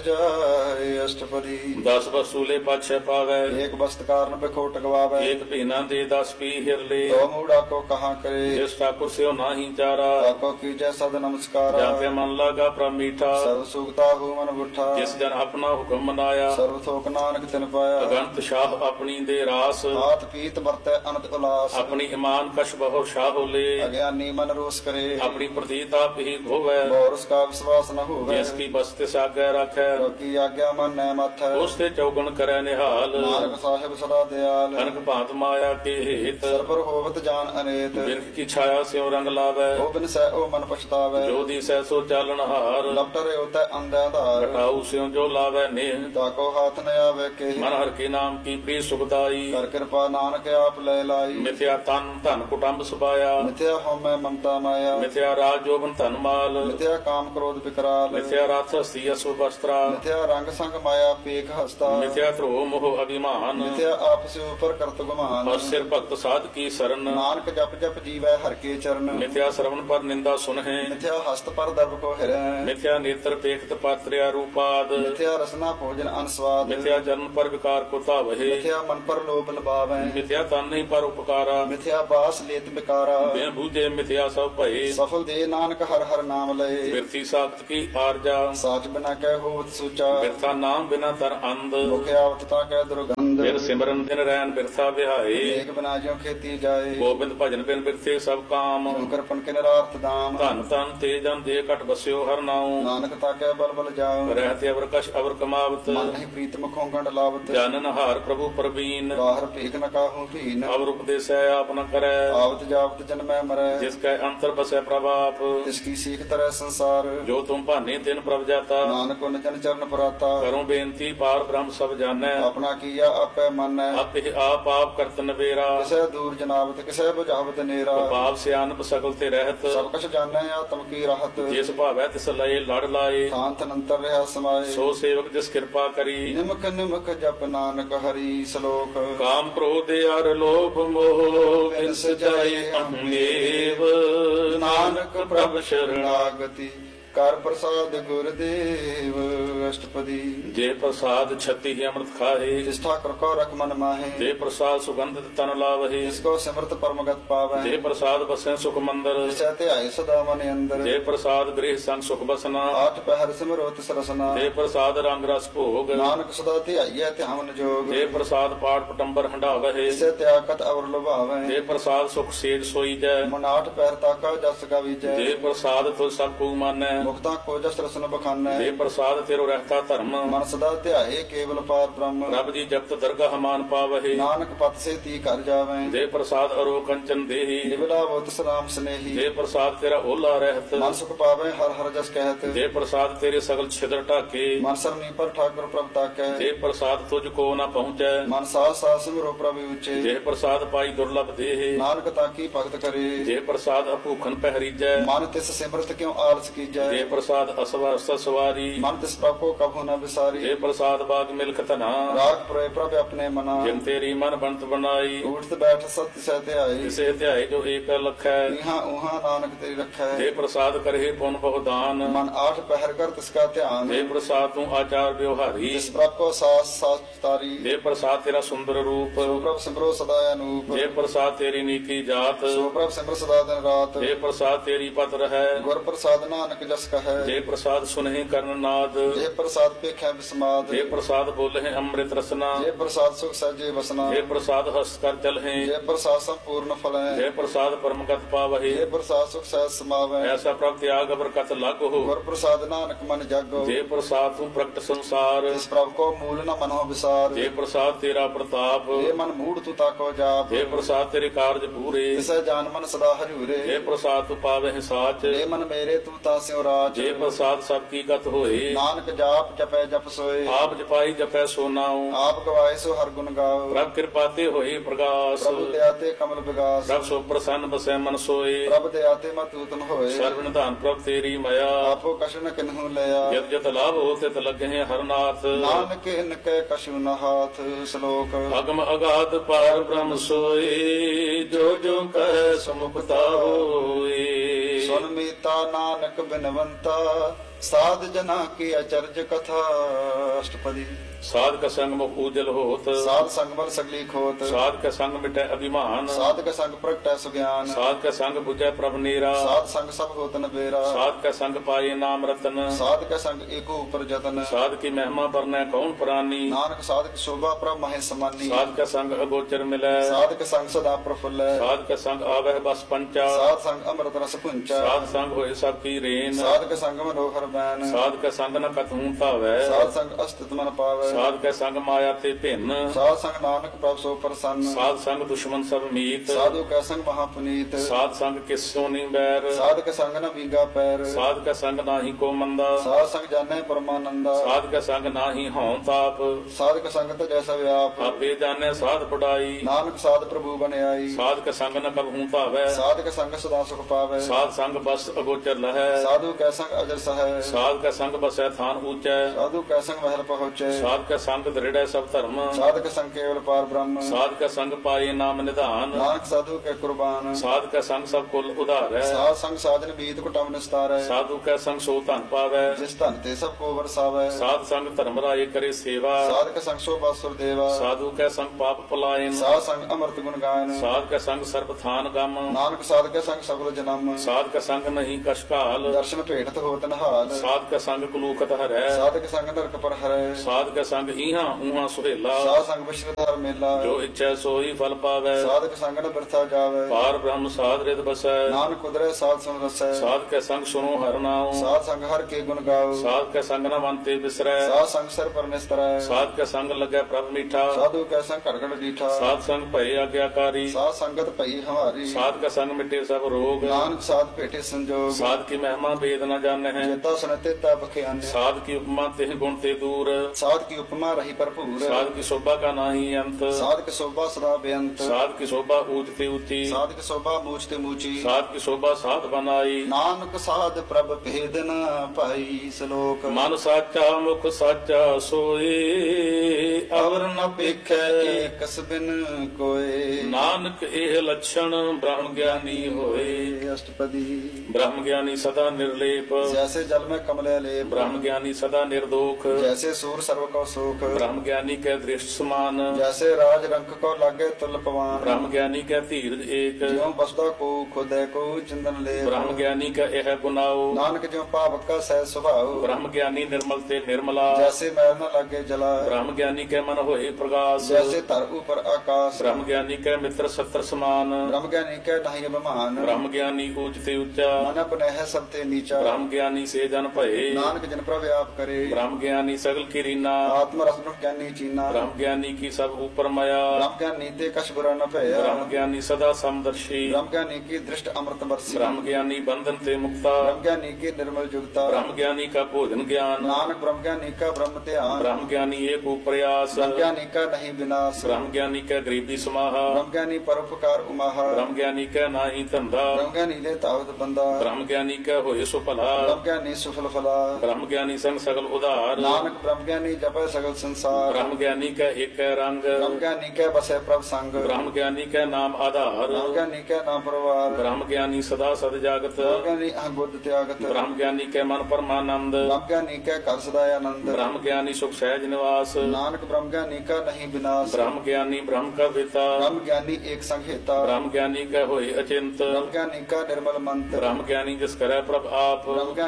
ਜਾਏ ਅਸ਼ਟਪਦੀ 10 ਵਸੂਲੇ ਪਾਛੈ ਪਾਵੈ ਏਕ ਬਸਤ ਕਾਰਨ ਬਿਖੋਟ ਗਵਾਵੇ ਏਕ ਭੀਨਾ ਦੇ 10 ਪੀ ਹਿਰਲੇ ਤੋ ਮੂੜਾ ਕੋ ਕਹਾ ਕਰੇ ਜਿਸ ਠਾਕੁਰ ਸਿਓ ਨਾਹੀ ਚਾਰਾ ਤਾਕੋ ਕੀਜੈ ਸਦ ਨਮਸਕਾਰਾ ਜਾਂਤੇ ਮਨ ਲਾਗਾ ਪ੍ਰਭ ਮੀਠਾ ਸਰਬ ਸੁਖਤਾ ਹੂ ਮਨ ਬੁੱਠਾ ਜਿਸ ਜਨ ਆਪਣਾ ਹੁਕਮ ਮਨਾਇਆ ਸਰਬ ਥੋਕ ਨਾਨਕ ਤਿਨ ਪਾਇਆ ਅਗੰਤ ਸ਼ਾਹ ਆਪਣੀ ਦੇ ਰਾਸ ਹਾਥ ਪੀਤ ਵਰਤੈ ਅਨੰਤ ਉਲਾਸ ਆਪਣੀ ਇਮਾਨ ਕਸ਼ ਬਹੁ ਸ਼ਾਹ ਹੋਲੇ ਅਗਿਆਨੀ ਮਨ ਰੋਸ ਕਰੇ ਆਪਣੀ ਪ੍ਰਤੀਤ ਆਪ ਹੀ ਹੋਵੇ ਬੋਰਸ ਕਾ ਵਿਸ਼ਵਾਸ ਨ ਹੋਵੇ ਜਿਸ ਕੀ ਬਸ ਤਿਸ ਆਗੈ ਰੱਖੈ ਕੀ ਆਗਿਆ ਮਨ ਨੈ ਮਥੈ ਉਸ ਤੇ ਚੌਗਣ ਕਰੈ ਨਿਹਾਲ ਨਾਨਕ ਸਾਹਿਬ ਸਦਾ ਦਿਆਲ ਅਨਕ ਭਾਂਤ ਮਾਇਆ ਕੇ ਹੇਤ ਸਰਬਰ ਹੋਵਤ ਜਾਨ ਅਨੇਤ ਬਿਰਖ ਕੀ ਛਾਇਆ ਸਿਉ ਰੰਗ ਲਾਵੈ ਉਹ ਬਿਨ ਸਹਿ ਉਹ ਮਨ ਪਛਤਾਵੇ ਜੋ ਦੀ ਸਹਿ ਸੋ ਚਾਲਣ ਹਾਰ ਲਪਟਰੇ ਉਤੈ ਅੰਧਿਆ ਧਾਰ ਘਟਾਉ ਸਿਉ ਜੋ ਲਾਵੈ ਨੇਹ ਤਾਕੋ ਹਾਥ ਨ ਆਵੇ ਕੇ ਮਨ ਹਰ ਕੇ ਨਾਮ ਕੀ ਪ੍ਰੀ ਸੁਖਦਾਈ ਕਰ ਕਿਰਪਾ ਨਾਨਕ ਆਪ ਲੈ ਲਾਈ ਮਿਥਿਆ ਤਨ ਧਨ ਕੁਟੰਬ ਸੁਪਾਇਆ ਮਿਥਿਆ ਹਉਮੈ ਮਮਤਾ ਮਾਇਆ ਮਿਥਿਆ ਰਾਜ ਜੋਬਨ ਧਨ ਮਾਲ ਮਿਥਿਆ ਕਾਮ ਕ੍ਰੋਧ ਵਿਕਰਾਲ ਮਿਥਿਆ ਰਥ ਹਸਤੀ ਅਸੁ ਵਸਤਰਾ ਮਿਥਿਆ ਰੰਗ ਸੰਗ ਮਾਇਆ ਪੇਖ ਹਸਤਾ ਮਿਥਿਆ ਧਰੋ ਮੋਹ ਅਭਿਮਾਨ ਮਿਥਿਆ ਆਪਸ ਉਪਰ ਕਰਤ ਗੁਮਾਨ ਔਰ ਸਿਰ ਭਗਤ ਸਾਧ ਕੀ ਸਰਨ ਨਾਨਕ ਜਪ ਜਪ ਜੀਵੈ ਹਰ ਕੇ ਚਰਨ ਮਿਥਿਆ ਸਰਵਣ ਪਰ ਨਿੰਦਾ ਸੁਨਹਿ ਮਿਥਿਆ ਹਸਤ ਪਰ ਦਰਬ ਕੋ ਹਿਰੈ ਮਿਥਿਆ ਨੇਤਰ ਪੇਖਤ ਪਾਤਰਿਆ ਰੂਪਾਦ ਮਿਥਿਆ ਰਸਨਾ ਭੋਜਨ ਅਨਸਵਾਦ ਮਿਥਿਆ ਜਨਮ ਪਰ ਵਿਕਾਰ ਕੋ ਧਾਵਹਿ ਮਿਥਿਆ ਮਨ ਪਰ ਲੋਭ ਲਬਾਵੈ ਮਿਥਿਆ ਤਨ ਨਹੀਂ ਪਰ ਉਪਕਾਰਾ ਮਿਥਿਆ ਬਾਸ ਲੇਤ ਬਿਕਾਰਾ ਬਿਨ ਬੂਝੇ ਮਿਥਿਆ ਸਭ ਭਏ ਸਫਲ ਦੇ ਨਾਨਕ ਹਰ ਹਰ ਨਾਮ ਲਏ ਬਿਰਥੀ ਸਾਖਤ ਕੀ ਆਰਜਾ ਸਾਚ ਬਿਨਾ ਕਹਿ ਹੋਵਤ ਸੂਚਾ ਬਿਰਥਾ ਨਾਮ ਬਿਨਾ ਤਰ ਅੰਧ ਮੁਖ ਆਵਤ ਤਾ ਕਹਿ ਦੁਰਗੰਧ ਬਿਰ ਸਿਮਰਨ ਦਿਨ ਰੈਨ ਬਿਰਥਾ ਵਿਹਾਏ ਏਕ ਬਿਨਾ ਜਿਉ ਖੇਤੀ ਜਾਏ ਗੋਬਿੰਦ ਭਜਨ ਬਿਨ ਬਿਰਥੇ ਸਭ ਕਾਮ ਕਿਰਪਨ ਕੇ ਨਿਰਾਰਥ ਦਾਮ ਧਨ ਤਨ ਤੇ ਜਨ ਦੇ ਘਟ ਬਸਿਓ ਹਰ ਨਾਉ ਨਾਨਕ ਤਾ ਕਹਿ ਬਲ ਬਲ ਜਾਉ ਰਹਿਤੇ ਅਵਰ ਕਛ ਅਵਰ ਕਮਾਵਤ ਮਨ ਨਹੀਂ ਪ੍ਰੀਤ ਮੁਖੋਂ ਗੰਡ ਲਾਵਤ ਜਾਨਨ ਹਾਰ ਪ੍ਰਭੂ ਪ੍ਰਵੀਨ ਬਾਹਰ ਭੇਖ ਨ ਕਾਹੂ ਭੀਨ ਅਵਰ ਉਪਦੇਸੈ ਆਪ ਨ ਕਰੈ ਆਵਤ ਜਾਵਤ ਜਨਮੈ ਮਰੈ ਜਿਸ ਕੈ ਅੰਤਰ ਬਸੈ ਪ੍ਰਭਾਪ ਤਿਸ ਕੀ ਸੀਖ ਤਰੈ ਸੰਸਾਰ ਜੋ ਤੁਮ ਭਾਨੇ ਤਿਨ ਪ੍ਰਭ ਜਾਤਾ ਨਾਨਕ ਉਨ ਜਨ ਚਰਨ ਪਰਾਤਾ ਕਰੋ ਬੇਨਤੀ ਪਾਰ ਬ੍ਰਹਮ ਸਭ ਜਾਣੈ ਆਪਣਾ ਕੀਆ ਆਪੈ ਮੰਨੈ ਆਪੇ ਆਪ ਆਪ ਕਰਤ ਨਵੇਰਾ ਕਿਸੈ ਦੂਰ ਜਨਾਵਤ ਕਿਸੈ ਬੁਝਾਵਤ ਨੇਰਾ ਪਾਪ ਸਿਆਨਪ ਸਗਲ ਤੇ ਰਹਿਤ ਸਭ ਕਛ ਜਾਣੈ ਆਤਮ ਕੀ ਰਹਤ ਜਿਸ ਭਾਵੈ ਤਿਸ ਲਏ ਲੜ ਲਾਏ ਥਾਨ ਤਨੰਤਰ ਰਹਾ ਸਮਾਏ ਸੋ ਸੇਵਕ ਜਿਸ ਕਿਰਪਾ ਕਰੀ ਨਿਮਕ ਨਿਮਕ ਜਪ ਨਾਨਕ ਹਰੀ ਸ਼ਲੋਕ ਕਾਮ ਕ੍ਰੋਧ ਅਰ ਲੋਭ ਮੋਹ ਬਿਨ ਸਜਾਏ ਅਹੰਗੇਵ ਨਾਨਕ ਪ੍ਰਭ ਸ਼ਰਣਾਗਤੀ ਕਰ ਪ੍ਰਸਾਦ ਗੁਰਦੇਵ ਅਸ਼ਟਪਦੀ ਜੇ ਪ੍ਰਸਾਦ 36 ਹੀ ਅੰਮ੍ਰਿਤ ਖਾਏ ਜਿਸ ਠਾਕੁਰ ਕੋ ਰਖ ਮਨ ਮਾਹੇ ਜੇ ਪ੍ਰਸਾਦ ਸੁਗੰਧਿਤ ਤਨ ਲਾਵਹਿ ਜਿਸ ਕੋ ਸਿਮਰਤ ਪਰਮਗਤ ਪਾਵੈ ਜੇ ਪ੍ਰਸਾਦ ਬਸੈ ਸੁਖ ਮੰਦਰ ਜਿਸੈ ਧਿਆਏ ਸਦਾ ਮਨ ਅੰਦਰ ਜੇ ਪ੍ਰਸਾਦ ਗ੍ਰਹਿ ਸੰਗ ਸੁਖ ਬਸਨਾ ਆਠ ਪਹਿਰ ਸਿਮਰੋ ਤਿਸ ਰਸਨਾ ਜੇ ਪ੍ਰਸਾਦ ਰੰਗ ਰਸ ਭੋਗ ਨਾਨਕ ਸਦਾ ਧਿਆਈਐ ਧਿਆਵਨ ਜੋਗ ਜੇ ਪ੍ਰਸਾਦ ਪਾਠ ਪਟੰਬਰ ਹੰਡਾਵਹਿ ਜਿਸੈ ਤਿਆਗਤ ਅਵਰ ਲੁਭਾਵੈ ਜੇ ਪ੍ਰਸਾਦ ਸੁਖ ਸੇਜ ਸੋਈ ਜੈ ਮਨ ਆਠ ਪਹਿਰ ਤਾਕਾ ਜਸ ਗਾਵੀਜੈ ਜੇ ਪ੍ਰਸਾਦ ਤੁ ਸਭ ਕੋ ਮਾਨੈ ਮੁਕਤਾ ਕੋ ਜਸ ਰਸਨ ਬਖਾਨੈ ਜੇ ਪ੍ਰਸਾਦ ਤੇਰੋ ਰਹਿਤਾ ਧਰਮ ਮਨ ਸਦਾ ਧਿਆਏ ਕੇਵਲ ਪਾਰ ਬ੍ਰਹਮ ਰੱਬ ਦੀ ਜਪਤ ਦਰਗਾਹ ਮਾਨ ਪਾਵਹਿ ਨਾਨਕ ਪਤ ਸੇ ਤੀ ਕਰ ਜਾਵੈ ਜੇ ਪ੍ਰਸਾਦ ਅਰੋ ਕੰਚਨ ਦੇਹੀ ਨਿਵਲਾ ਬੋਤ ਸਲਾਮ ਸਨੇਹੀ ਜੇ ਪ੍ਰਸਾਦ ਤੇਰਾ ਓਲਾ ਰਹਿਤ ਮਨ ਸੁਖ ਪਾਵੈ ਹਰ ਹਰ ਜਸ ਕਹਿਤ ਜੇ ਪ੍ਰਸਾਦ ਤੇਰੇ ਸਗਲ ਛਿਦਰ ਢਾਕੇ ਮਨ ਸਰਨੀ ਪਰ ਠਾਕੁਰ ਪ੍ਰਭ ਤਾਕੈ ਜੇ ਪ੍ਰਸਾਦ ਤੁਝ ਕੋ ਨਾ ਪਹੁੰਚੈ ਮਨ ਸਾਸ ਸਾਸ ਸਿਮਰੋ ਪ੍ਰਭ ਉਚੇ ਜੇ ਪ੍ਰਸਾਦ ਪਾਈ ਦੁਰਲਭ ਦੇਹ ਨਾਨਕ ਤਾਕੀ ਭਗਤ ਕਰੇ ਜੇ ਪ੍ਰਸਾਦ ਅਭੂਖਨ ਪਹਿਰੀਜੈ ਮਨ ਤਿਸ ਸਿਮਰਤ ਕਿਉ ਆਲਸ ਕੀਜੈ ਜੇ ਪ੍ਰਸਾਦ ਅਸਵਾ ਸਵਾਰੀ ਮਨ ਤਿਸ ਪ੍ਰਭ ਕੋ ਕਭੂ ਨ ਵਿਸਾਰੀ ਜੇ ਪ੍ਰਸਾਦ ਬਾਗ ਮਿਲਖ ਧਨਾ ਰਾਗ ਪ੍ਰੇ ਪ੍ਰਭ ਆਪਣੇ ਮਨਾ ਜਿਨ ਤੇਰੀ ਮਨ ਬੰਤ ਬਣਾਈ ਊਠਤ ਬੈਠ ਸਤ ਸਹਿ ਧਿਆਏ ਕਿਸੇ ਧਿਆਏ ਜੋ ਏਕ ਲਖੈ ਇਹਾਂ ਉਹਾਂ ਨਾਨਕ ਤੇਰੀ ਰੱਖੈ ਜੇ ਪ੍ਰਸਾਦ ਕਰਹਿ ਪੁਨ ਬਹੁਦਾਨ ਮਨ ਆਠ ਪਹਿਰ ਕਰ ਤਿਸ ਕਾ ਧਿਆਨ ਜੇ ਪ੍ਰਸਾਦ ਤੂੰ ਆਚਾਰ ਵਿਵਹਾਰੀ ਜਿਸ ਪ੍ਰਭ ਕੋ ਸਾਸ ਸਾਸ ਤਾਰੀ ਜੇ ਪ੍ਰਸਾਦ ਤੇਰਾ ਸੁੰਦਰ ਰੂਪ ਸੋ ਪ੍ਰਭ ਸਿਮਰੋ ਸਦਾ ਅਨੂਪ ਜੇ ਪ੍ਰਸਾਦ ਤੇਰੀ ਨੀਤੀ ਜਾਤ ਸੋ ਪ੍ਰਭ ਸਿਮਰ ਸਦਾ ਦਿਨ ਰਾਤ ਜੇ ਪ੍ਰਸਾਦ ਤੇਰੀ ਪਤ ਰਹੈ ਗੁਰ ਪ੍ਰਸਾਦ ਨਾਨਕ ਜਸ ਜਸ ਕਹੈ ਜੇ ਪ੍ਰਸਾਦ ਸੁਨਹਿ ਕਰਨ ਨਾਦ ਜੇ ਪ੍ਰਸਾਦ ਪੇਖੈ ਬਿਸਮਾਦ ਜੇ ਪ੍ਰਸਾਦ ਬੋਲਹਿ ਅੰਮ੍ਰਿਤ ਰਸਨਾ ਜੇ ਪ੍ਰਸਾਦ ਸੁਖ ਸਹਿਜੇ ਵਸਨਾ ਜੇ ਪ੍ਰਸਾਦ ਹਸ ਕਰ ਚਲਹਿ ਜੇ ਪ੍ਰਸਾਦ ਸੰਪੂਰਨ ਫਲੈ ਜੇ ਪ੍ਰਸਾਦ ਪਰਮਗਤ ਪਾਵਹਿ ਜੇ ਪ੍ਰਸਾਦ ਸੁਖ ਸਹਿਜ ਸਮਾਵੈ ਐਸਾ ਪ੍ਰਭ ਤਿਆਗ ਬਰਕਤ ਲਾਗੋ ਗੁਰ ਪ੍ਰਸਾਦ ਨਾਨਕ ਮਨ ਜਾਗੋ ਜੇ ਪ੍ਰਸਾਦ ਤੂੰ ਪ੍ਰਗਟ ਸੰਸਾਰ ਜਿਸ ਪ੍ਰਭ ਕੋ ਮੂਲ ਨ ਮਨੋ ਵਿਸਾਰ ਜੇ ਪ੍ਰਸਾਦ ਤੇਰਾ ਪ੍ਰਤਾਪ ਜੇ ਮਨ ਮੂੜ ਤੂ ਤਾਕੋ ਜਾਪ ਜੇ ਪ੍ਰਸਾਦ ਤੇਰੇ ਕਾਰਜ ਪੂਰੇ ਤਿਸੈ ਜਾਨ ਮਨ ਸਦਾ ਹਜੂਰੇ ਜੇ ਪ੍ਰਸਾਦ ਤੂੰ ਪਾਵਹਿ ਸਾਚ ਜੇ ਮਨ ਮੇਰੇ ਤੂੰ ਤਾ ਸਿਉ ਰਾਜ ਜੇ ਪ੍ਰਸਾਦ ਸਭ ਕੀ ਗਤ ਹੋਏ ਨਾਨਕ ਜਾਪ ਜਪੈ ਜਪ ਸੋਏ ਆਪ ਜਪਾਈ ਜਪੈ ਸੋ ਨਾਉ ਆਪ ਗਵਾਏ ਸੋ ਹਰ ਗੁਣ ਗਾਓ ਪ੍ਰਭ ਕਿਰਪਾ ਤੇ ਹੋਏ ਪ੍ਰਗਾਸ ਪ੍ਰਭ ਦਇਆ ਤੇ ਕਮਲ ਵਿਗਾਸ ਪ੍ਰਭ ਸੋ ਪ੍ਰਸੰਨ ਬਸੈ ਮਨ ਸੋਏ ਪ੍ਰਭ ਦਇਆ ਤੇ ਮਤੂਤਨ ਹੋਏ ਸਰਵ ਨਿਧਾਨ ਪ੍ਰਭ ਤੇਰੀ ਮਾਇਆ ਆਪੋ ਕਛੁ ਨ ਕਿਨਹੂ ਲਿਆ ਜਤ ਜਤ ਲਾਭ ਹੋਤੇ ਤਲਗਹਿ ਹਰਨਾਥ ਨਾਨਕ ਇਨ ਕੈ ਕਛੁ ਨ ਹਾਥ ਸ਼ਲੋਕ ਅਗਮ ਅਗਾਧ ਪਾਰ ਬ੍ਰਹਮ ਸੋਏ ਜੋ ਜੋ ਕਹਿ ਸਮੁਖਤਾ ਹੋਏ ਸੁਨ ਮੀਤਾ ਨਾਨਕ ਬਿਨਵੰਤਾ ਸਾਧ ਜਨਾ ਕੀ ਅਚਰਜ ਕਥਾ ਅਸ਼ਟਪਦੀ ਸਾਧ ਕਾ ਸੰਗ ਮੁਖ ਉਜਲ ਹੋਤ ਸਾਧ ਸੰਗ ਬਲ ਸਗਲੀ ਖੋਤ ਸਾਧ ਕਾ ਸੰਗ ਮਿਟੈ ਅਭਿਮਾਨ ਸਾਧ ਕਾ ਸੰਗ ਪ੍ਰਗਟੈ ਸੁਗਿਆਨ ਸਾਧ ਕਾ ਸੰਗ 부ਜੈ ਪ੍ਰਭ ਨੀਰਾ ਸਾਧ ਸੰਗ ਸਭ ਹੋਤਨ ਬੇਰਾ ਸਾਧ ਕਾ ਸੰਗ ਪਾਏ ਨਾਮ ਰਤਨ ਸਾਧ ਕਾ ਸੰਗ ਏਕੋ ਉਪਰ ਜਤਨ ਸਾਧ ਕੀ ਮਹਿਮਾ ਵਰਨੈ ਕੌਣ ਪ੍ਰਾਨੀ ਨਾਨਕ ਸਾਧ ਕੀ ਸ਼ੋਭਾ ਪ੍ਰਭ ਮਹਿ ਸਮਾਨੀ ਸਾਧ ਕਾ ਸੰਗ ਅਗੋਚਰ ਮਿਲੈ ਸਾਧ ਕਾ ਸੰਗ ਸਦਾ ਪ੍ਰਫੁੱਲੈ ਸਾਧ ਕਾ ਸੰਗ ਆਵਹਿ ਬਸ ਪੰਚਾ ਸਾਧ ਸੰਗ ਅੰਮ੍ਰਿਤ ਰਸ ਪੁੰਚਾ ਸਾਧ ਸੰਗ ਹੋਏ ਸਭ ਕੀ ਰੇਨ ਸਾਧ ਕਾ ਸੰਗ ਮਨੋਹਰ ਬੈਨ ਸਾਧ ਕਾ ਸੰਗ ਨ ਕਤਹੂ ਧਾਵੈ ਸਾਧ ਸੰਗ ਅਸਤਿਤ ਮਨ ਪਾਵੈ ਸਾਧ ਕਾ ਸੰਗ ਮਾਇਆ ਤੇ ਭਿੰਨ ਸਾਧ ਸੰਗ ਨਾਨਕ ਪ੍ਰਭ ਸੋ ਪ੍ਰਸੰਨ ਸਾਧ ਸੰਗ ਦੁਸ਼ਮਨ ਸਭ ਮੀਤ ਸਾਧੂ ਕਾ ਸੰਗ ਮਹਾ ਪੁਨੀਤ ਸਾਧ ਸੰਗ ਕਿਸੋ ਨੀ ਬੈਰ ਸਾਧ ਕਾ ਸੰਗ ਨ ਵਿੰਗਾ ਪੈਰ ਸਾਧ ਕਾ ਸੰਗ ਨਾਹੀ ਕੋ ਮੰਦਾ ਸਾਧ ਸੰਗ ਜਾਣੈ ਪਰਮਾਨੰਦਾ ਸਾਧ ਕਾ ਸੰਗ ਨਾਹੀ ਹਉ ਤਾਪ ਸਾਧ ਕਾ ਸੰਗ ਤੇ ਜੈਸਾ ਵਿਆਪ ਆਪੇ ਜਾਣੈ ਸਾਧ ਪੜਾਈ ਨਾਨਕ ਸਾਧ ਪ੍ਰਭੂ ਬਣਾਈ ਸਾਧ ਕਾ ਸੰਗ ਨ ਕਬਹੂ ਧਾਵੈ ਸਾਧ ਕਾ ਸੰਗ ਸਦਾ ਸੁਖ ਪਾਵੈ ਸਾਧ ਸੰਗ ਬਸ ਅਗੋਚਰ ਲਹੈ ਸਾਧੂ ਕਾ ਸੰਗ ਅਜਰ ਸਹੈ ਸਾਧ ਕਾ ਸੰਗ ਬਸੈ ਥਾਨ ਊਚੈ ਸਾਧੂ ਕਾ ਸੰਗ ਮਹਿਲ ਪਹੁੰਚੈ ਸਾਧ ਕਾ ਸੰਗ ਦ੍ਰਿੜੈ ਸਭ ਧਰਮ ਸਾਧ ਕਾ ਸੰਗ ਕੇਵਲ ਪਾਰ ਬ੍ਰਹਮ ਸਾਧ ਕਾ ਸੰਗ ਪਾਏ ਨਾਮ ਨਿਧਾਨ ਨਾਨਕ ਸਾਧੂ ਕੇ ਕੁਰਬਾਨ ਸਾਧ ਕਾ ਸੰਗ ਸਭ ਕੁਲ ਉਧਾਰੈ ਸਾਧ ਸੰਗ ਸਾਧਨ ਬੀਤ ਕੁਟਮ ਨਿਸਤਾਰੈ ਸਾਧੂ ਕਾ ਸੰਗ ਸੋ ਧਨ ਪਾਵੈ ਜਿਸ ਧਨ ਤੇ ਸਭ ਕੋ ਵਰਸਾਵੈ ਸਾਧ ਸੰਗ ਧਰਮ ਰਾਏ ਕਰੇ ਸੇਵਾ ਸਾਧ ਕਾ ਸੰਗ ਸੋ ਬਾਸੁਰ ਦੇਵਾ ਸਾਧੂ ਕਾ ਸੰਗ ਪਾਪ ਪਲਾਇਨ ਸਾਧ ਸੰਗ ਅਮਰਤ ਗੁਣ ਗਾਇਨ ਸਾਧ ਕਾ ਸੰਗ ਸਰਬ ਥਾਨ ਗਮ ਨਾਨਕ ਸਾਧ ਕਾ ਸੰਗ ਸਗਲ ਜਨਮ ਸਾਧ ਕਾ ਸੰਗ ਨਹੀਂ ਕਸ਼ਕਾਲ ਦਰਸ਼ਨ ਭੇਟਤ ਹੋਤ ਨਹਾਲ ਸਾਧ ਕਾ ਸੰਗ ਕਲੂਕਤ ਹਰੈ ਸਾਧ ਕਾ ਸੰਗ ਨਰਕ ਪਰ ਹਰੈ ਸਾਧ ਕਾ ਸੰਗ ਈਹਾਂ ਊਹਾਂ ਸੁਹੇਲਾ ਸਾਧ ਸੰਗ ਬਿਸ਼ਰਧਾਰ ਮੇਲਾ ਜੋ ਇੱਛੈ ਸੋਈ ਫਲ ਪਾਵੈ ਸਾਧ ਕਾ ਸੰਗ ਨ ਬਿਰਥਾ ਜਾਵੈ ਪਾਰ ਬ੍ਰਹਮ ਸਾਧ ਰਿਤ ਬਸੈ ਨਾਨਕ ਕੁਦਰੈ ਸਾਧ ਸੁਨ ਰਸੈ ਸਾਧ ਕਾ ਸੰਗ ਸੁਨੋ ਹਰ ਨਾਉ ਸਾਧ ਸੰਗ ਹਰ ਕੇ ਗੁਣ ਗਾਓ ਸਾਧ ਕਾ ਸੰਗ ਨ ਮੰਤੇ ਬਿਸਰੈ ਸਾਧ ਸੰਗ ਸਰ ਪਰ ਨਿਸਤਰੈ ਸਾਧ ਕਾ ਸੰਗ ਲੱਗੈ ਪ੍ਰਭ ਮੀਠਾ ਸਾਧੂ ਕਾ ਸੰਗ ਘੜ ਘੜ ਡੀਠਾ ਸਾਧ ਸੰਗ ਭਏ ਆਗਿਆਕਾਰੀ ਸਾਧ ਸੰਗਤ ਭਈ ਹਮਾਰੀ ਸਾਧ ਕਾ ਸੰਗ ਮਿਟੇ ਸਭ ਰੋਗ ਨਾਨਕ ਸਾਧ ਭੇਟੇ ਸੰਜੋਗ ਸਾਧ ਕੀ ਮਹਿਮਾ ਭੇਦ ਨ ਜਾਣਹਿ ਚੇਤਾ ਸੁਨਤੇ ਤਾ ਬਖਿਆਨੇ ਸਾਧ ਕੀ ਉਪਮਾ ਤਿਹ ਗੁਣ ਤੇ ਦੂਰ ਸਾਧ ਕੀ ਉਪਮਾ ਰਹੀ ਭਰਪੂਰ ਸਾਧ ਕੀ ਸ਼ੋਭਾ ਕਾ ਨਾਹੀ ਅੰਤ ਸਾਧ ਕੀ ਸੋਭਾ ਸਦਾ ਬੇਅੰਤ ਸਾਧ ਕੀ ਸ਼ੋਭਾ ਊਚ ਤੇ ਉੱਚੀ ਸਾਧ ਕੀ ਸੋਭਾ ਮੂਚ ਤੇ ਮੂਚੀ ਸਾਧ ਕੀ ਸ਼ੋਭਾ ਸਾਧ ਬਨਾਈ ਨਾਨਕ ਸਾਧ ਪ੍ਰਭ ਭੇਦ ਨ ਭਾਈ ਸ਼ਲੋਕ ਮਨ ਸਾਚਾ ਮੁਖ ਸਾਚਾ ਸੋਏ ਅਵਰ ਨ ਵੇਖੈ ਏਕਸ ਬਿਨ ਕੋਏ ਨਾਨਕ ਇਹ ਲਛਣ ਬ੍ਰਹਮ ਗਿਆਨੀ ਹੋਏ ਅਸ਼ਟਪਦੀ ਬ੍ਰਹਮ ਗਿਆਨੀ ਸਦਾ ਨਿਰਲੇਪ ਜੈਸੇ ਜਲ ਮੈਂ ਕਮਲੇ ਲੇਪ ਬ੍ਰਹਮ ਗਿਆਨੀ ਸਦਾ ਨਿਰਦੋਖ ਜੈਸੇ ਸੂਰ ਸਰਵ ਕੋ ਸੁਖ ਬ੍ਰਹਮ ਗਿਆਨੀ ਕੈ ਦ੍ਰਿਸ਼ਟ ਸਮਾਨ ਜੈਸੇ ਰਾਜ ਰੰਕ ਕੋ ਲਾਗੇ ਤੁਲ ਪਵਾਨ ਬ੍ਰਹਮ ਗਿਆਨੀ ਕੈ ਧੀਰਜ ਏਕ ਜਿਉ ਬਸਦਾ ਕੋ ਖੁਦੈ ਕੋ ਚੰਦਨ ਲੈ ਬ੍ਰਹਮ ਗਿਆਨੀ ਕੈ ਇਹ ਗੁਨਾਓ ਨਾਨਕ ਜਿਉ ਪਾਵਕ ਕਾ ਸਹਿ ਸੁਭਾਉ ਬ੍ਰਹਮ ਗਿਆਨੀ ਨਿਰਮਲ ਤੇ ਨਿਰਮਲਾ ਜੈਸੇ ਮੈਲ ਨ ਲਾਗੇ ਜਲਾ ਬ੍ਰਹਮ ਗਿਆਨੀ ਕੈ ਮਨ ਹੋਏ ਪ੍ਰਗਾਸ ਜੈਸੇ ਧਰ ਉਪਰ ਆਕਾਸ਼ ਬ੍ਰਹਮ ਗਿਆਨੀ ਕੈ ਮਿੱਤਰ ਸਤਰ ਸਮਾਨ ਬ੍ਰਹਮ ਗਿਆਨੀ ਕੈ ਨਹੀਂ ਅਭਿਮਾਨ ਬ੍ਰਹਮ ਗਿਆਨੀ ਊਚ ਤੇ ਉੱਚਾ ਮਨ ਪਨਹਿ ਸਭ ਤੇ ਨੀਚਾ ਬ੍ਰਹਮ ਗਿਆਨੀ ਸੇ ਜਨ ਭਏ ਨਾਨਕ ਜਿਨ ਪ੍ਰਭ ਆਪ ਕਰੇ ਬ੍ਰਹਮ ਗਿਆਨੀ ਸਗਲ ਕੀ ਰੀਨਾ ਆਤਮ ਰਸ ਬ੍ਰਹਮ ਗਿਆਨੀ ਚੀਨਾ ਬ੍ਰਹਮ ਗਿਆਨੀ ਕੀ ਸਭ ਉਪਰ ਮਾਇਆ ਬ੍ਰਹਮ ਗਿਆਨੀ ਤੇ ਕਛ ਬੁਰਾ ਨ ਭਇਆ ਬ੍ਰਹਮ ਗਿਆਨੀ ਸਦਾ ਸਮਦਰਸ਼ੀ ਬ੍ਰਹਮ ਗਿਆਨੀ ਕੀ ਦ੍ਰਿਸ਼ਟ ਅੰਮ੍ਰਿਤ ਬਰਸੀ ਬ੍ਰਹਮ ਗਿਆਨੀ ਬੰਧਨ ਤੇ ਮੁਕਤਾ ਬ੍ਰਹਮ ਗਿਆਨੀ ਕੀ ਨਿਰਮਲ ਜੁਗਤਾ ਬ੍ਰਹਮ ਗਿਆਨੀ ਕਾ ਭੋਜਨ ਗਿਆਨ ਨਾਨਕ ਬ੍ਰਹਮ ਗਿਆਨੀ ਕਾ ਬ੍ਰਹਮ ਧਿਆਨ ਬ੍ਰਹਮ ਗਿਆਨੀ ਏਕ ਉਪਰਿਆਸ ਬ੍ਰਹਮ ਗਿਆਨੀ ਕਾ ਨਹੀਂ ਵਿਨਾਸ਼ ਬ੍ਰਹਮ ਗਿਆਨੀ ਕੈ ਗਰੀਬੀ ਸਮਾਹਾ ਬ੍ਰਹਮ ਗਿਆਨੀ ਪਰਉਪਕਾਰ ਉਮਾਹਾ ਬ੍ਰਹਮ ਗਿਆਨੀ ਕੈ ਨਾਹੀ ਧੰਦਾ ਬ੍ਰਹਮ ਗਿਆਨੀ ਲੈ ਤਾਵਤ ਬੰਦਾ ਬ੍ਰਹਮ ਗਿਆਨੀ ਕੈ ਹੋਏ ਸੋ ਭਲਾ ਬ੍ਰਹਮ ਗਿਆਨੀ ਸੁਫਲ ਫਲਾ ਬ੍ਰਹਮ ਗਿਆਨੀ ਸੰਗ ਸਗਲ ਉਧਾਰ ਨਾਨਕ ਬ੍ਰਹਮ ਗਿਆਨੀ ਜਪੈ ਸਗਲ ਸੰਸਾਰ ਬ੍ਰਹਮ ਗਿਆਨੀ ਕੈ ਏਕੈ ਰੰਗ ਬ੍ਰਹਮ ਗਿਆਨੀ ਕੈ ਬਸੈ ਪ੍ਰਭ ਸੰਗ ਬ੍ਰਹਮ ਗਿਆਨੀ ਕੈ ਨਾਮ ਆਧਾਰ ਬ੍ਰਹਮ ਗਿਆਨੀ ਕੈ ਨਾਮ ਪਰਵਾਰ ਬ੍ਰਹਮ ਗਿਆਨੀ ਸਦਾ ਸਦ ਜਾਗਤ ਬ੍ਰਹਮ ਗਿਆਨੀ ਅਹੰਬੁੱਧ ਤਿਆਗਤ ਬ੍ਰਹਮ ਗਿਆਨੀ ਕੈ ਮਨ ਪਰਮਾਨੰਦ ਬ੍ਰਹਮ ਗਿਆਨੀ ਕੈ ਘਰ ਸਦਾ ਆਨੰਦ ਬ੍ਰਹਮ ਗਿਆਨੀ ਸੁਖ ਸਹਿਜ ਨਿਵਾਸ ਨਾਨਕ ਬ੍ਰਹਮ ਗਿਆਨੀ ਕਾ ਨਹੀਂ ਵਿਨਾਸ਼ ਬ੍ਰਹਮ ਗਿਆਨੀ ਬ੍ਰਹਮ ਕਾ ਪਿਤਾ ਬ੍ਰਹਮ ਗਿਆਨੀ ਏਕ ਸੰਘੇਤਾ ਬ੍ਰਹਮ ਗਿਆਨੀ ਕੈ ਹੋਏ ਅਚਿੰਤ ਬ੍ਰਹਮ ਗਿਆਨੀ ਕਾ ਨਿਰਮਲ ਮੰਤ ਬ੍ਰਹਮ ਗਿਆਨੀ ਜਿਸ ਕਰੈ ਪ੍ਰਭ ਆਪ ਬ੍ਰਹਮ ਗਿਆਨੀ ਕਾ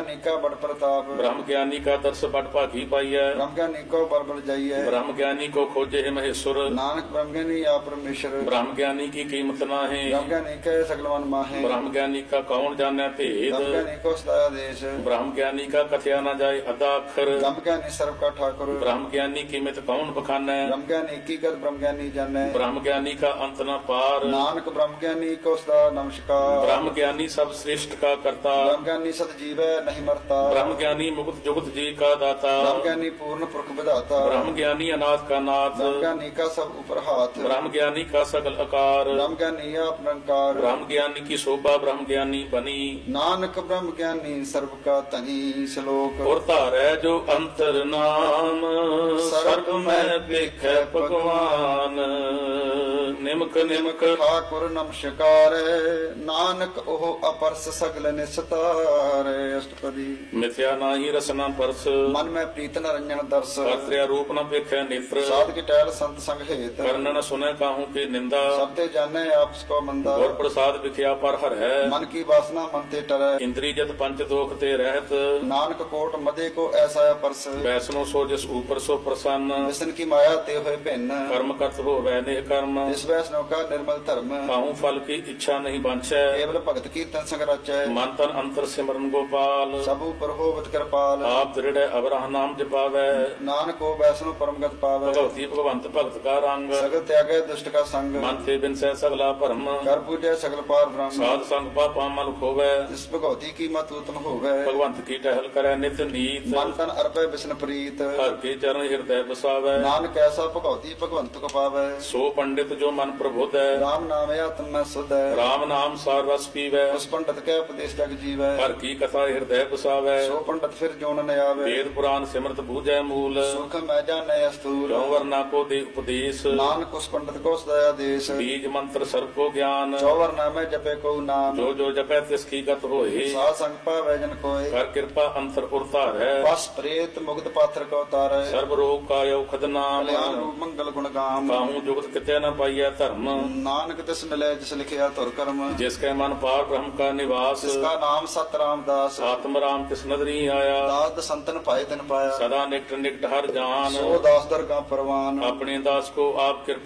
बड़ प्रताप ब्रह्म ज्ञानी का दर्श बट भागी पाइय ब्रह्म ज्ञानी को बल बल जाइए ब्रह्म ज्ञानी को खोजे है महेश्वर नानक ब्रह्म ज्ञानी आप परमेश्वर ब्रह्म ज्ञानी की कीमत ना है ब्रह्म ज्ञानी के सकल मन माहे ब्रह्म ज्ञानी का कौन जाने भेद ब्रह्म ज्ञानी को सदा देश ब्रह्म ज्ञानी का कथया न जाए अदा अक्षर ब्रह्म ज्ञानी सर्व का ठाकुर ब्रह्म ज्ञानी कीमत कौन बखाने ब्रह्म ज्ञानी की गत ब्रह्म ज्ञानी जाने ब्रह्म ज्ञानी का अंत न पार नानक ब्रह्म ज्ञानी को सदा नमस्कार ब्रह्म ज्ञानी सब श्रेष्ठ का करता ब्रह्म ज्ञानी सत जीव नहीं मरता ब्रह्म ज्ञानी मुक्त जुगत जी का दाता ब्रह्म ज्ञानी पूर्ण पुरख विधाता ब्रह्म ज्ञानी अनाथ का नाथ ब्रह्म ज्ञानी का सब ऊपर हाथ ब्रह्म ज्ञानी का सकल आकार ब्रह्म ज्ञानी आप निरंकार ब्रह्म ज्ञानी की शोभा ब्रह्म ज्ञानी बनी नानक ब्रह्म ज्ञानी सर्व का तनी श्लोक और तारै जो अंतर नाम सर्व में देख भगवान निमक निमक ठाकुर नमस्कार नानक ओह अपरस सगल निस्तार अष्टपदी मिथ्या नाही रसना परस मन में प्रीत न रंजन दर्श कर्त्या रूप न पेखे नेत्र साध की टहल संत संग हेत कर्ण न सुने काहू की निंदा सबते जाने आपस को मंदा और प्रसाद विख्या पर हर है मन की वासना मन ते टरै इंद्री जत पंच दोख ते रहत नानक कोट मदे को ऐसा परस वैष्णो सो जिस ऊपर सो प्रसन्न विष्णु की माया ते हुए भिन्न कर्म करत हो वैने कर्म इस वैष्णव का निर्मल धर्म काहू फल की इच्छा नहीं बांछै केवल भगत कीर्तन संग रचै मन तन अंतर सिमरन गोपाल सब ऊपर होवत कृपाल आप दृढ़ अवराह नाम जपावै नानक को वैष्णव परमगत पावै भगवती भगवंत भगत का रंग सगल त्यागै दुष्ट का संग मन ते बिन सह सगला भरम कर पूजै सगल पार ब्रह्म साध संग पापा मल खोवै जिस भगवती की मत उत्तम होवै भगवंत की टहल करे नित नीत मन तन अर्पै विष्णु प्रीत हर के चरण हृदय बसावै नानक ऐसा भगवती भगवंत को पावै सो पंडित जो मन प्रबोध है राम नाम आत्म में सुध है राम नाम सार रस पीवै उस पंडित के उपदेश जग जीवै हर की कथा हृदय बसावै सो पंडित फिर जोन न आवे वेद पुराण सिमरत बूझै मूल सुख मैं जाने स्थूल क्यों वरना को दे उपदेश नानक उस पंडित को सदया देश बीज मंत्र सर्व को ज्ञान चौवर नामे जपे को नाम जो जो जपै तिसकी गत होए साध संग पावै जन कोय कर कृपा अंतर उरता है बस प्रेत मुक्त पात्र को तारै सर्व रोग का औखद नाम कल्याण रूप मंगल गुण गाम काहू जुगत कितै न पाइय धर्म नानक तिस मिले जिस लिखिया तुर कर्म जिसके मन पार ब्रह्म का निवास जिसका नाम सत रामदास आत्म राम तिस नदरी आया दाद संतन पाए तिन पाया सदा निकट निकट हर जान सो दास दरगाह परवान अपने दास को आप कृपा